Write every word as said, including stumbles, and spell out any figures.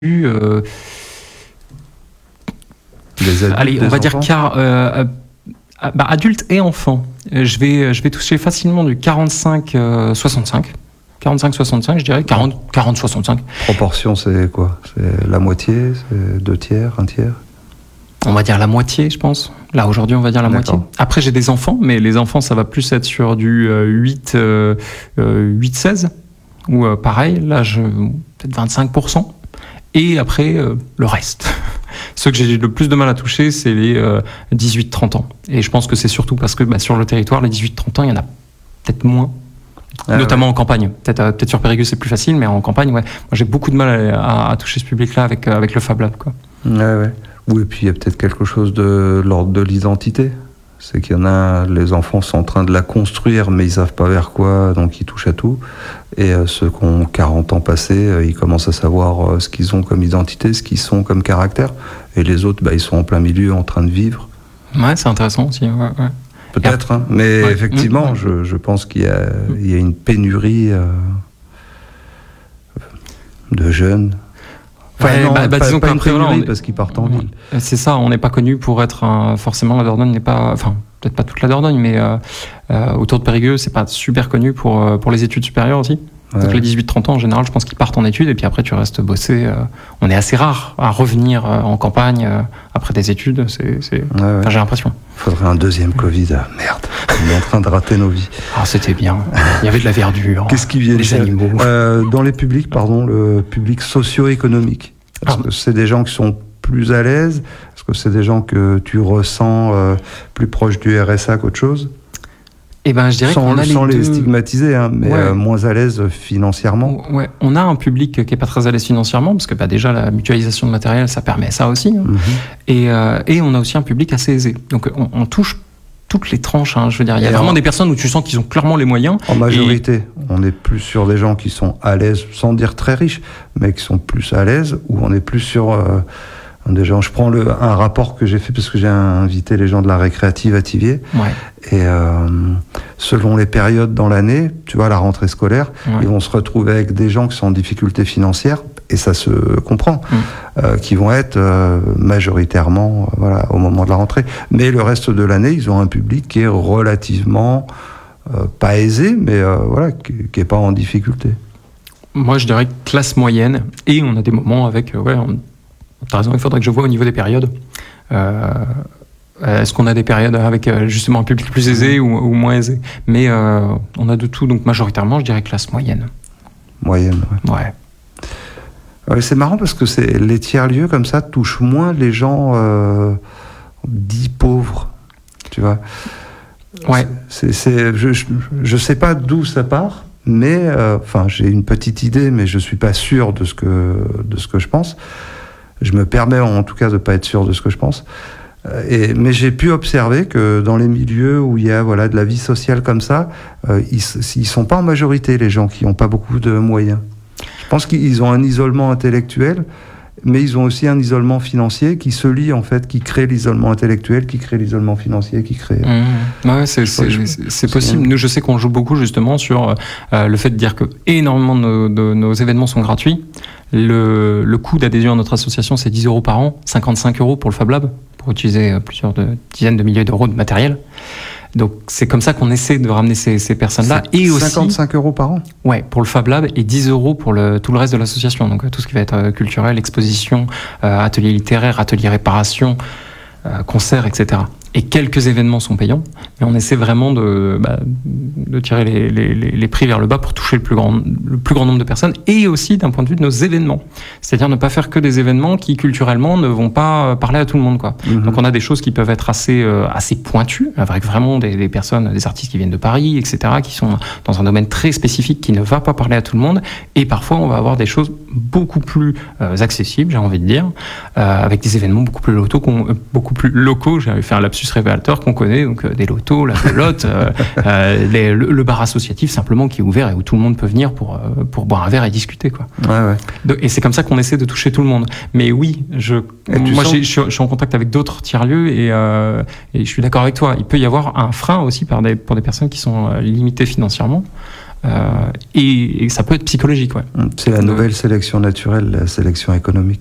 Euh, Les adultes, allez, on des va dire enfants car, euh, euh, bah, adultes et enfants. Euh, Je vais, je vais toucher facilement du quarante-cinq soixante-cinq. quarante-cinq soixante-cinq, je dirais. quarante soixante-cinq. Proportion, c'est quoi? C'est la moitié? C'est deux tiers? Un tiers? On va dire la moitié, je pense. Là, aujourd'hui, on va dire la D'accord. moitié. Après, j'ai des enfants, mais les enfants, ça va plus être sur du euh, huit, euh, euh, huit seize. Ou euh, pareil, là, je, peut-être vingt-cinq pour cent. Et après, euh, le reste. Ceux que j'ai le plus de mal à toucher, c'est les euh, dix-huit trente ans. Et je pense que c'est surtout parce que bah, sur le territoire, les dix-huit trente ans, il y en a peut-être moins. Ah, Notamment ouais. en campagne. Peut-être euh, peut-être sur Périgueux, c'est plus facile, mais en campagne, ouais. Moi, j'ai beaucoup de mal à, à, à toucher ce public-là avec, euh, avec le Fab Lab, quoi. Ouais, ouais. Oui, et puis il y a peut-être quelque chose de l'ordre de l'identité. C'est qu'il y en a, les enfants sont en train de la construire, mais ils savent pas vers quoi, donc ils touchent à tout. Et euh, ceux qui ont quarante ans passés, euh, ils commencent à savoir euh, ce qu'ils ont comme identité, ce qu'ils sont comme caractère. Et les autres, bah, ils sont en plein milieu, en train de vivre. Ouais, c'est intéressant aussi, ouais, ouais. Peut-être, hein. Mais Ouais. effectivement, Mmh. je, je pense qu'il y a, il y a une pénurie euh, de jeunes. Enfin, Ouais, non, bah, bah, pas, disons pas une qu'après, voilà, pénurie on est- parce qu'ils partent en ville. C'est ça, on n'est pas connu pour être un, forcément la Dordogne n'est pas, enfin peut-être pas toute la Dordogne, mais euh, euh, autour de Périgueux, c'est pas super connu pour euh, pour les études supérieures aussi. Ouais. Donc les dix-huit trente ans en général, je pense qu'ils partent en études et puis après tu restes bosser. Euh, on est assez rare à revenir euh, en campagne euh, après des études. C'est, c'est... Ouais, ouais. Enfin, j'ai l'impression. Faudrait un deuxième Covid. Ah, merde, on est en train de rater nos vies. Ah, c'était bien. Il y avait de la verdure. Qu'est-ce qui vient Les animaux. euh, Dans les publics, pardon, le public socio-économique. Est-ce Ah. que c'est des gens qui sont plus à l'aise? Est-ce que c'est des gens que tu ressens euh, plus proches du R S A qu'autre chose? Et ben, je dirais Sans, qu'on a sans les, les deux... stigmatiser, hein, mais Ouais. euh, moins à l'aise financièrement. Ouais, on a un public qui est pas très à l'aise financièrement parce que bah, déjà la mutualisation de matériel, ça permet ça aussi. Hein. Mhm. Et, euh, et on a aussi un public assez aisé. Donc on, on touche toutes les tranches. Hein, je veux dire, il y a Et vraiment en- des personnes où tu sens qu'ils ont clairement les moyens. En majorité, on est plus sur des gens qui sont à l'aise, sans dire très riches, mais qui sont plus à l'aise, ou on est plus sur euh, des gens. Je prends le, un rapport que j'ai fait parce que j'ai invité les gens de la récréative à Thiviers. Ouais, Et euh, selon les périodes dans l'année, tu vois, la rentrée scolaire, ouais. ils vont se retrouver avec des gens qui sont en difficulté financière, et ça se comprend, Mm. euh, qui vont être euh, majoritairement euh, voilà, au moment de la rentrée. Mais le reste de l'année, ils ont un public qui est relativement, euh, pas aisé, mais euh, voilà, qui n'est pas en difficulté. Moi, je dirais classe moyenne. Et on a des moments avec. Euh, ouais, on... T'as raison, il faudrait que je vois au niveau des périodes. Euh, Est-ce qu'on a des périodes avec euh, justement un public plus aisé ou, ou moins aisé? Mais euh, on a de tout, donc majoritairement, je dirais classe moyenne. Moyenne, ouais. Ouais. Ouais, c'est marrant parce que c'est, les tiers-lieux comme ça touchent moins les gens euh, dits pauvres, tu vois. Ouais. C'est, c'est, je, je, je sais pas d'où ça part, mais euh, enfin j'ai une petite idée, mais je suis pas sûr de ce que de ce que je pense. Je me permets en tout cas de pas être sûr de ce que je pense. Euh, Et, mais j'ai pu observer que dans les milieux où il y a voilà de la vie sociale comme ça, euh, ils, ils sont pas en majorité les gens qui ont pas beaucoup de moyens. Je pense qu'ils ont un isolement intellectuel, mais ils ont aussi un isolement financier qui se lie en fait, qui crée l'isolement intellectuel, qui crée l'isolement financier, qui crée. Mmh. Ouais, c'est, c'est, je- c'est, c'est possible. Nous, je sais qu'on joue beaucoup justement sur euh, le fait de dire que énormément de nos, de nos événements sont gratuits. Le, le coût d'adhésion à notre association, c'est dix euros par an, cinquante-cinq euros pour le Fab Lab, pour utiliser plusieurs de, dizaines de milliers d'euros de matériel. Donc c'est comme ça qu'on essaie de ramener ces, ces personnes-là. C'est Et aussi, cinquante-cinq euros par an. ouais, pour le Fab Lab et dix euros pour le, tout le reste de l'association. Donc euh, tout ce qui va être euh, culturel, exposition, euh, atelier littéraire, atelier réparation, euh, concert, et cetera. Et quelques événements sont payants, mais on essaie vraiment de, bah, de tirer les, les, les, les prix vers le bas pour toucher le plus grand, le plus grand nombre de personnes, et aussi d'un point de vue de nos événements. C'est-à-dire ne pas faire que des événements qui, culturellement, ne vont pas parler à tout le monde, quoi. Mhm. Donc on a des choses qui peuvent être assez, euh, assez pointues, avec vraiment des, des personnes, des artistes qui viennent de Paris, et cetera, qui sont dans un domaine très spécifique qui ne va pas parler à tout le monde. Et parfois, on va avoir des choses beaucoup plus euh, accessibles, j'ai envie de dire, euh, avec des événements beaucoup plus locaux, qu'on, euh, beaucoup plus locaux. J'avais fait un lapsus révélateur qu'on connaît, donc euh, des lotos, la pelote, euh, euh, les- le, le bar associatif simplement qui est ouvert et où tout le monde peut venir pour euh, pour boire un verre et discuter, quoi. Ouais, ouais. De- et c'est comme ça qu'on essaie de toucher tout le monde. Mais oui, je, Et tu moi sens- j'ai- je, suis, je suis en contact avec d'autres tiers-lieux et, euh, et je suis d'accord avec toi. Il peut y avoir un frein aussi par des, pour des personnes qui sont euh, limitées financièrement. Euh, et, et ça peut être psychologique, ouais. C'est la nouvelle sélection naturelle, la sélection économique.